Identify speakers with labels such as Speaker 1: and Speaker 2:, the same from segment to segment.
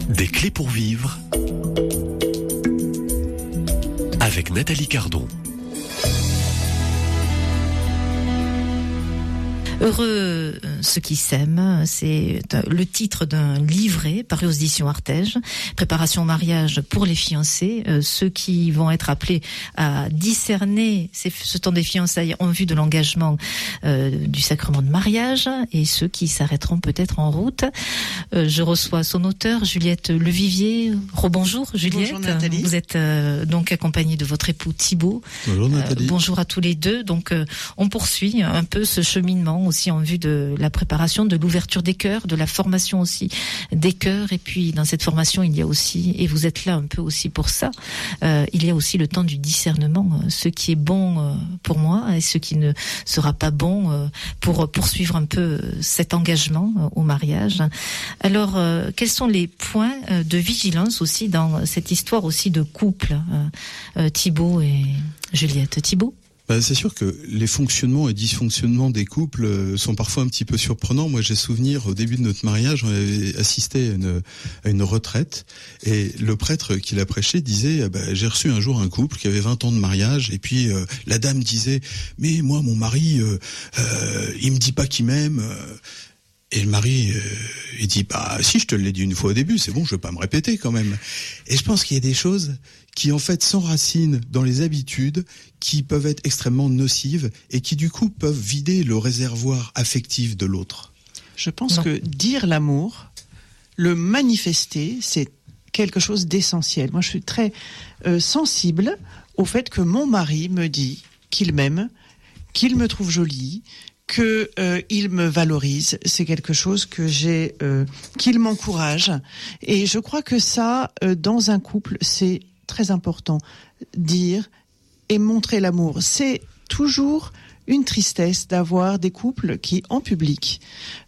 Speaker 1: Des clés pour vivre avec Nathalie Cardon.
Speaker 2: Heureux ceux qui s'aiment, c'est le titre d'un livret paru aux éditions Artege, préparation au mariage pour les fiancés, ceux qui vont être appelés à discerner ce temps des fiançailles en vue de l'engagement du sacrement de mariage, et ceux qui s'arrêteront peut-être en route. Je reçois son auteur, Juliette Levivier. Rebonjour Juliette.
Speaker 3: Bonjour Nathalie.
Speaker 2: Vous êtes donc accompagnée de votre époux Thibaut.
Speaker 4: Bonjour Nathalie.
Speaker 2: Bonjour à tous les deux. Donc on poursuit un peu ce cheminement aussi en vue de la préparation, de l'ouverture des cœurs, de la formation aussi des cœurs. Et puis dans cette formation, il y a aussi, et vous êtes là un peu aussi pour ça, il y a aussi le temps du discernement, ce qui est bon pour moi et ce qui ne sera pas bon pour poursuivre un peu cet engagement au mariage. Alors, quels sont les points de vigilance aussi dans cette histoire aussi de couple, Thibaut et Juliette? Thibaut?
Speaker 4: C'est sûr que les fonctionnements et dysfonctionnements des couples sont parfois un petit peu surprenants. Moi, j'ai souvenir, au début de notre mariage, on avait assisté à une retraite, et le prêtre qui l'a prêché disait j'ai reçu un jour un couple qui avait 20 ans de mariage, et puis la dame disait « Mais moi, mon mari, il me dit pas qu'il m'aime ». Et le mari, il dit si je te l'ai dit une fois au début, c'est bon, je vais pas me répéter quand même. Et je pense qu'il y a des choses qui en fait s'enracinent dans les habitudes, qui peuvent être extrêmement nocives et qui du coup peuvent vider le réservoir affectif de l'autre.
Speaker 3: Je pense que dire l'amour, le manifester, c'est quelque chose d'essentiel. Moi, je suis très sensible au fait que mon mari me dit qu'il m'aime, qu'il me trouve jolie, que il me valorise. C'est quelque chose que j'ai, qu'il m'encourage. Et je crois que ça, dans un couple, c'est très important. Dire et montrer l'amour. C'est toujours une tristesse d'avoir des couples qui, en public,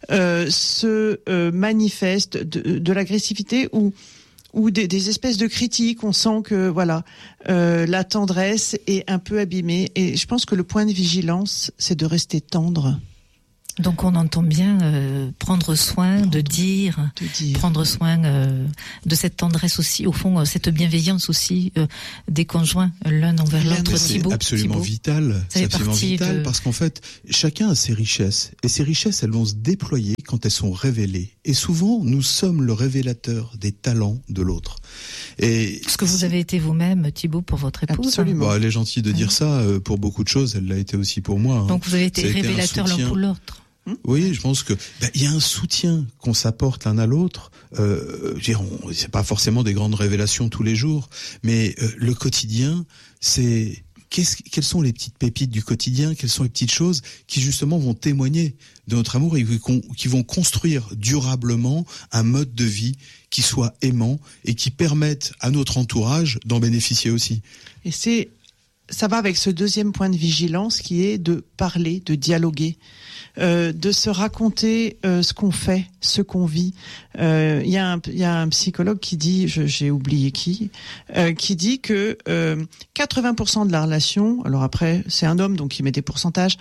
Speaker 3: se manifestent de l'agressivité ou des espèces de critiques. On sent que la tendresse est un peu abîmée. Et je pense que le point de vigilance, c'est de rester tendre.
Speaker 2: Donc on entend bien prendre soin de dire, prendre soin de cette tendresse aussi, au fond cette bienveillance aussi des conjoints l'un envers l'autre.
Speaker 4: C'est absolument vital, parce qu'en fait chacun a ses richesses, et ces richesses elles vont se déployer quand elles sont révélées, et souvent nous sommes le révélateur des talents de l'autre. Et
Speaker 2: ce que vous avez été vous-même, Thibaut, pour votre épouse.
Speaker 3: Absolument.
Speaker 4: Elle est gentille de dire ça, pour beaucoup de choses elle l'a été aussi pour moi.
Speaker 2: Donc vous avez été révélateur l'un pour l'autre.
Speaker 4: Oui, je pense que il y a un soutien qu'on s'apporte l'un à l'autre. C'est pas forcément des grandes révélations tous les jours, mais le quotidien, c'est quelles sont les petites pépites du quotidien, quelles sont les petites choses qui justement vont témoigner de notre amour et qui vont construire durablement un mode de vie qui soit aimant et qui permette à notre entourage d'en bénéficier aussi.
Speaker 3: Et ça va avec ce deuxième point de vigilance qui est de parler, de dialoguer. De se raconter ce qu'on fait, ce qu'on vit. Il y a un psychologue qui dit, j'ai oublié qui dit que 80% de la relation, alors après c'est un homme donc il met des pourcentages,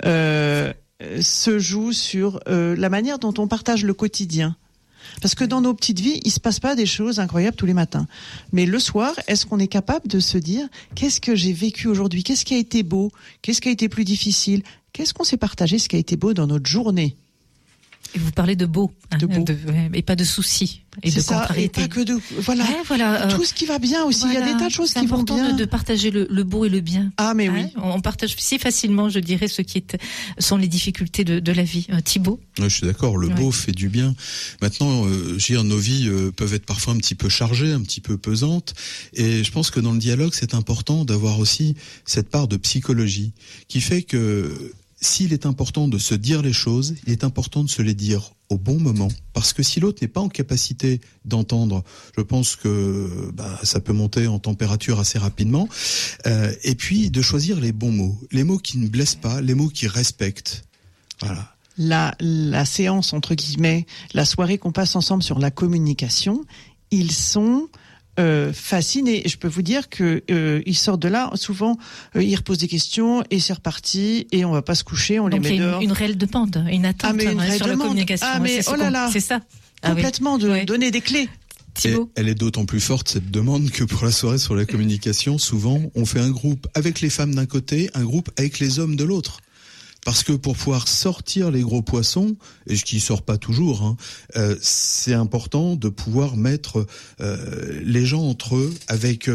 Speaker 3: se joue sur la manière dont on partage le quotidien. Parce que dans nos petites vies, il se passe pas des choses incroyables tous les matins. Mais le soir, est-ce qu'on est capable de se dire qu'est-ce que j'ai vécu aujourd'hui ? Qu'est-ce qui a été beau ? Qu'est-ce qui a été plus difficile ? Qu'est-ce qu'on s'est partagé, ce qui a été beau dans notre journée ?
Speaker 2: Et vous parlez de beau, et pas de soucis et
Speaker 3: c'est
Speaker 2: de
Speaker 3: ça,
Speaker 2: contrariété.
Speaker 3: Et pas que de tout ce qui va bien aussi. Il y a des tas de choses qui vont bien.
Speaker 2: C'est important de partager le beau et le bien.
Speaker 3: Ah mais oui.
Speaker 2: On partage si facilement, je dirais, ce qui sont les difficultés de la vie. Thibaut.
Speaker 4: Je suis d'accord. Le beau fait du bien. Maintenant, nos vies peuvent être parfois un petit peu chargées, un petit peu pesantes, et je pense que dans le dialogue, c'est important d'avoir aussi cette part de psychologie qui fait que s'il est important de se dire les choses, il est important de se les dire au bon moment, parce que si l'autre n'est pas en capacité d'entendre, je pense que ça peut monter en température assez rapidement. Et puis de choisir les bons mots, les mots qui ne blessent pas, les mots qui respectent. Voilà.
Speaker 3: La séance entre guillemets, la soirée qu'on passe ensemble sur la communication, ils sont fascinés. Je peux vous dire que ils sortent de là. Souvent, ils reposent des questions et c'est reparti. Et on va pas se coucher. On
Speaker 2: donc
Speaker 3: les met dehors.
Speaker 2: Une réelle demande, une attente
Speaker 3: sur la
Speaker 2: communication.
Speaker 3: C'est ça. Complètement de donner des clés.
Speaker 2: Thibaut.
Speaker 4: Elle est d'autant plus forte, cette demande, que pour la soirée sur la communication, souvent, on fait un groupe avec les femmes d'un côté, un groupe avec les hommes de l'autre. Parce que pour pouvoir sortir les gros poissons, et ce qui sort pas toujours, c'est important de pouvoir mettre les gens entre eux avec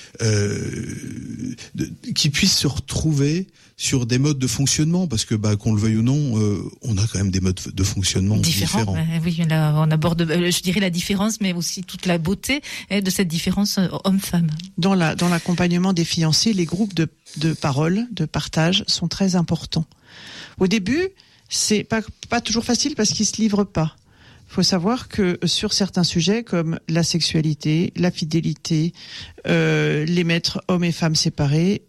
Speaker 4: qui puissent se retrouver sur des modes de fonctionnement, parce que qu'on le veuille ou non, on a quand même des modes de fonctionnement différents.
Speaker 2: Oui, là, on aborde, je dirais, la différence, mais aussi toute la beauté de cette différence homme-femme.
Speaker 3: Dans l'accompagnement des fiancés, les groupes de parole, de partage sont très importants. Au début, c'est pas toujours facile parce qu'ils se livrent pas. Il faut savoir que sur certains sujets comme la sexualité, la fidélité, les mettre hommes et femmes séparés,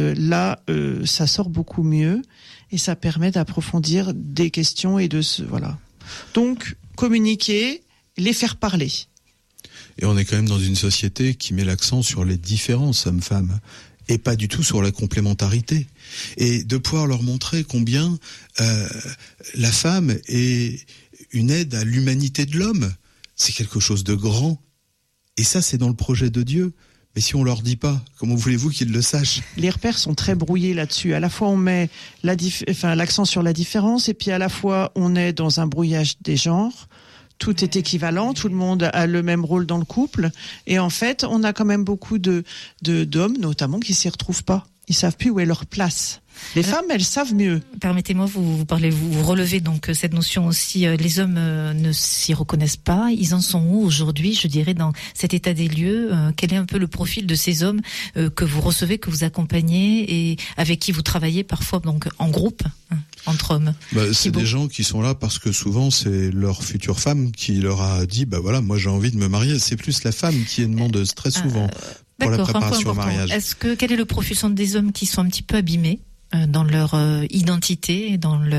Speaker 3: ça sort beaucoup mieux et ça permet d'approfondir des questions et voilà. Donc communiquer, les faire parler.
Speaker 4: Et on est quand même dans une société qui met l'accent sur les différences hommes-femmes et pas du tout sur la complémentarité. Et de pouvoir leur montrer combien la femme est une aide à l'humanité de l'homme, c'est quelque chose de grand. Et ça, c'est dans le projet de Dieu. Mais si on leur dit pas, comment voulez-vous qu'ils le sachent ?
Speaker 3: Les repères sont très brouillés là-dessus. À la fois, on met l'accent sur la différence, et puis à la fois, on est dans un brouillage des genres. Tout est équivalent, tout le monde a le même rôle dans le couple. Et en fait, on a quand même beaucoup d'hommes, notamment, qui s'y retrouvent pas. Ils savent plus où est leur place. Les femmes, elles savent mieux.
Speaker 2: Permettez-moi, vous relevez donc cette notion aussi. Les hommes ne s'y reconnaissent pas. Ils en sont où aujourd'hui, je dirais, dans cet état des lieux? Quel est un peu le profil de ces hommes que vous recevez, que vous accompagnez et avec qui vous travaillez parfois donc en groupe, entre hommes?
Speaker 4: C'est des gens qui sont là parce que souvent c'est leur future femme qui leur a dit voilà, moi j'ai envie de me marier. C'est plus la femme qui demande très souvent pour la préparation au mariage.
Speaker 2: Quel est le profil? Sont des hommes qui sont un petit peu abîmés dans leur identité,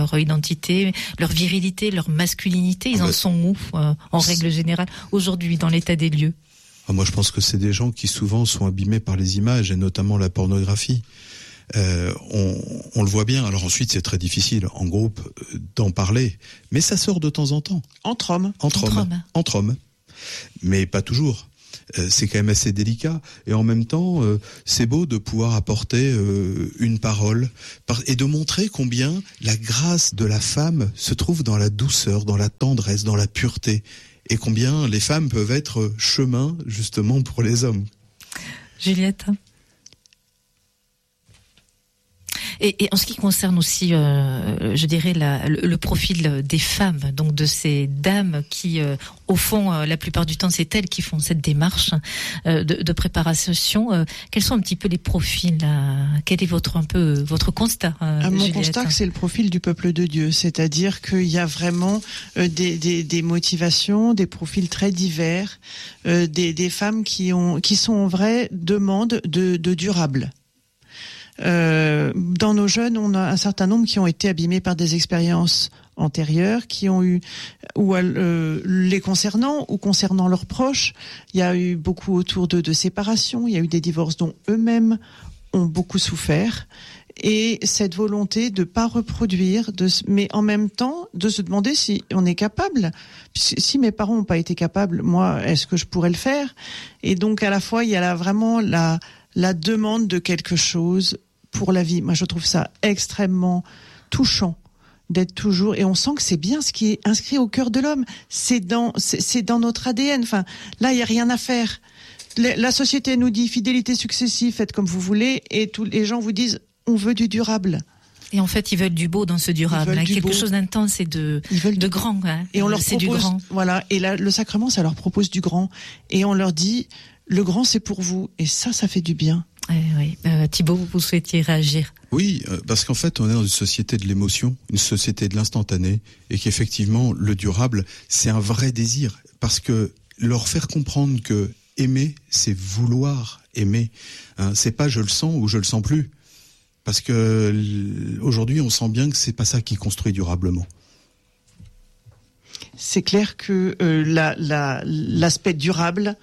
Speaker 2: leur virilité, leur masculinité? Ils en sont où, en règle générale, aujourd'hui, dans l'état des lieux?
Speaker 4: Moi, je pense que c'est des gens qui souvent sont abîmés par les images, et notamment la pornographie. On le voit bien. Alors ensuite, c'est très difficile, en groupe, d'en parler. Mais ça sort de temps en temps.
Speaker 3: Entre hommes.
Speaker 4: Entre hommes. Mais pas toujours. C'est quand même assez délicat, et en même temps c'est beau de pouvoir apporter une parole et de montrer combien la grâce de la femme se trouve dans la douceur, dans la tendresse, dans la pureté, et combien les femmes peuvent être chemin justement pour les hommes.
Speaker 2: Juliette? Et en ce qui concerne aussi, je dirais, le profil des femmes, donc de ces dames qui, au fond, la plupart du temps, c'est elles qui font cette démarche de préparation. Quels sont un petit peu les profils? Quel est votre constat,
Speaker 3: Mon constat, c'est le profil du peuple de Dieu, c'est-à-dire qu'il y a vraiment des motivations, des profils très divers, des femmes qui sont en vraie demande de durable. Dans nos jeunes, on a un certain nombre qui ont été abîmés par des expériences antérieures, qui ont eu, les concernant ou concernant leurs proches. Il y a eu beaucoup autour d'eux de séparation, il y a eu des divorces dont eux-mêmes ont beaucoup souffert. Et cette volonté de pas reproduire, mais en même temps de se demander si on est capable. Si mes parents n'ont pas été capables, moi, est-ce que je pourrais le faire? Et donc à la fois, il y a vraiment la demande de quelque chose pour la vie. Moi, je trouve ça extrêmement touchant d'être toujours, et on sent que c'est bien ce qui est inscrit au cœur de l'homme. C'est dans notre ADN. Enfin, là, il y a rien à faire. La société nous dit fidélité successive, faites comme vous voulez, et tous les gens vous disent on veut du durable.
Speaker 2: Et en fait, ils veulent du beau dans ce durable, quelque chose d'intense et de grand.
Speaker 3: Et on leur propose,
Speaker 2: du grand.
Speaker 3: Voilà. Et là, le sacrement, ça leur propose du grand. Et on leur dit, le grand, c'est pour vous. Et ça fait du bien.
Speaker 2: Oui. Thibaut, vous souhaitiez réagir?
Speaker 4: Oui, parce qu'en fait, on est dans une société de l'émotion, une société de l'instantané, et qu'effectivement, le durable, c'est un vrai désir. Parce que leur faire comprendre que aimer, c'est vouloir aimer. C'est pas je le sens ou je le sens plus. Parce que aujourd'hui, on sent bien que c'est pas ça qui construit durablement.
Speaker 3: C'est clair que l'aspect durable,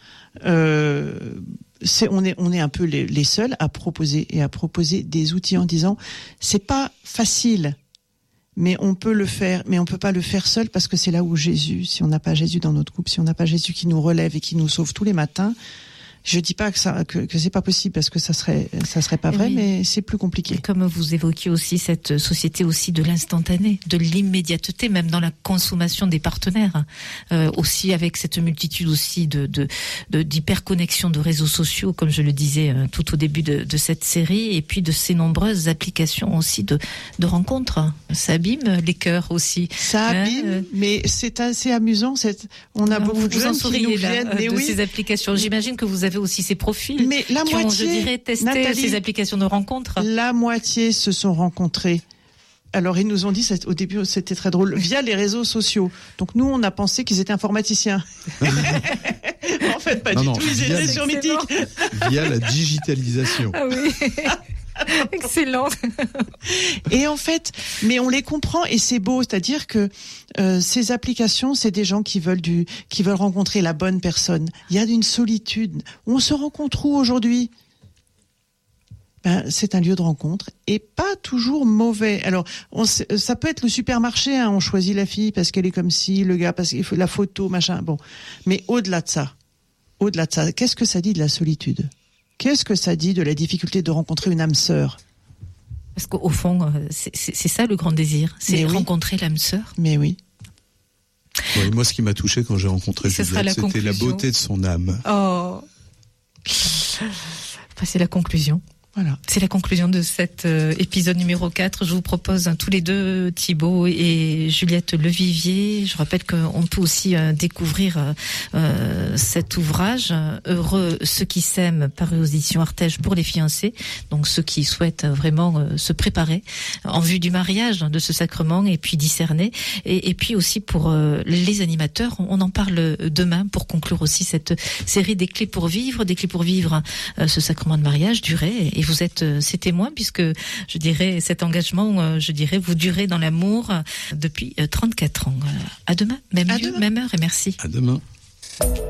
Speaker 3: on est un peu les seuls à proposer des outils en disant c'est pas facile, Mais on peut le faire, mais on peut pas le faire seul parce que c'est là où Jésus, si on n'a pas Jésus dans notre couple, si on n'a pas Jésus qui nous relève et qui nous sauve tous les matins, je dis pas que c'est pas possible parce que ça serait pas vrai, mais c'est plus compliqué.
Speaker 2: Comme vous évoquiez aussi cette société aussi de l'instantané, de l'immédiateté, même dans la consommation des partenaires, aussi avec cette multitude aussi d'hyperconnexion de réseaux sociaux, comme je le disais tout au début de cette série, et puis de ces nombreuses applications aussi de rencontres. Ça abîme les cœurs aussi.
Speaker 3: Ça abîme, mais c'est assez amusant. On a beaucoup de jeunes qui nous viennent, mais
Speaker 2: de ces applications. J'imagine que vous avez aussi ces profils
Speaker 3: mais la
Speaker 2: qui
Speaker 3: moitié,
Speaker 2: ont, je dirais, testé
Speaker 3: Nathalie,
Speaker 2: ces applications de rencontres.
Speaker 3: La moitié se sont rencontrés. Alors, ils nous ont dit, au début, c'était très drôle, via les réseaux sociaux. Donc, nous, on a pensé qu'ils étaient informaticiens. En fait, pas du tout, ils étaient sur Mythique.
Speaker 4: Via la digitalisation.
Speaker 2: Ah oui. Excellent.
Speaker 3: Et en fait, mais on les comprend et c'est beau, c'est-à-dire que ces applications, c'est des gens qui veulent rencontrer la bonne personne. Il y a une solitude. On se rencontre où aujourd'hui ? C'est un lieu de rencontre et pas toujours mauvais. Alors, ça peut être le supermarché. On choisit la fille parce qu'elle est comme ci, le gars parce qu'il faut la photo, machin. Bon, mais au-delà de ça, qu'est-ce que ça dit de la solitude ? Qu'est-ce que ça dit de la difficulté de rencontrer une âme sœur ?
Speaker 2: Parce qu'au fond, c'est ça le grand désir, c'est rencontrer l'âme sœur.
Speaker 3: Mais oui.
Speaker 4: Ouais, moi, ce qui m'a touché quand j'ai rencontré Juliette, c'était la beauté de son âme.
Speaker 2: Oh, c'est la conclusion.
Speaker 3: Voilà.
Speaker 2: C'est la conclusion de cet épisode numéro 4. Je vous propose tous les deux, Thibaut et Juliette Levivier. Je rappelle qu'on peut aussi découvrir cet ouvrage, Heureux ceux qui s'aiment, paru aux éditions Artege pour les fiancés. Donc ceux qui souhaitent vraiment se préparer en vue du mariage, de ce sacrement, et puis discerner. Et puis aussi pour les animateurs, on en parle demain pour conclure aussi cette série des clés pour vivre ce sacrement de mariage, durée. Et vous êtes ces témoins puisque, je dirais, cet engagement, vous durez dans l'amour depuis 34 ans. À demain, même lieu, même heure et merci.
Speaker 4: À demain.